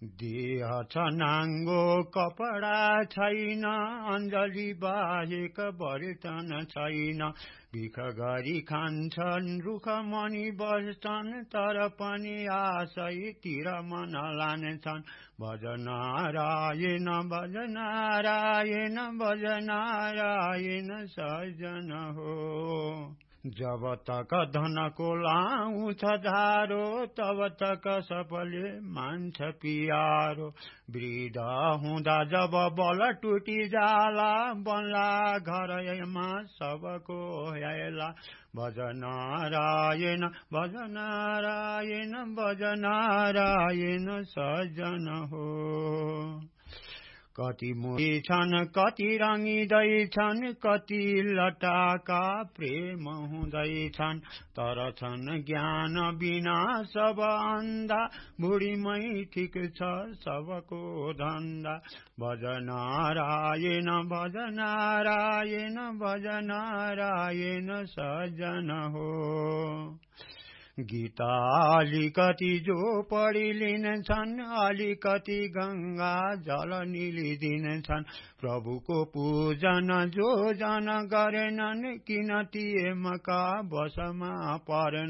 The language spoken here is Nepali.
देह छ नाङ्गो कपडा छैन, अञ्जली बाहेक बर्तन छैन। भिख गरी खान्छन्, रुख मनी बस्छन्, तर पनि आशैतिर मन लान्छन्। भज नारायण भज नारायण भज नारायण सजन हो। जब तक धनको लाउँछ धारो, तब तक सबले मान्छ पियारो। वृद्ध हुँदा जब बल टुटी जाला, बन्ला घरमा सबको हेला। भज नारायण भज नारायण भज नारायण सजन हो। कति मुरी छन् कति रङ्गिँदैछन्, कति लटाका प्रेम हुँदैछन्, तर छन् ज्ञान बिना सब अन्धा, बुढीमै ठिक छ सबको धन्दा। भज नारायण भज नारायण भज नारायण सजन हो। गीता अलिकति जो पढि लिन्छन्, अलिकति गंगा जल निलिदिन्छन्। प्रभुको पूजन जो जन गरेनन्, किन ती एमका वशमा परेनन्।